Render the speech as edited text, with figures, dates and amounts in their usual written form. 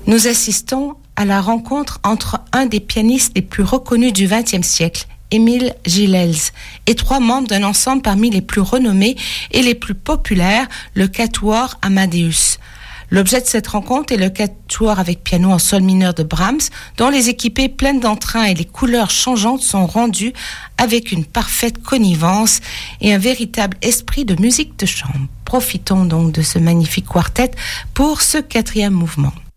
Nous assistons à la rencontre entre un des pianistes les plus reconnus du XXe siècle, Émile Gilels, et trois membres d'un ensemble parmi les plus renommés et les plus populaires, le Quatuor Amadeus. L'objet de cette rencontre est le quatuor avec piano en sol mineur de Brahms, dont les équipées pleines d'entrain et les couleurs changeantes sont rendues avec une parfaite connivence et un véritable esprit de musique de chambre. Profitons donc de ce magnifique quartet pour ce quatrième mouvement.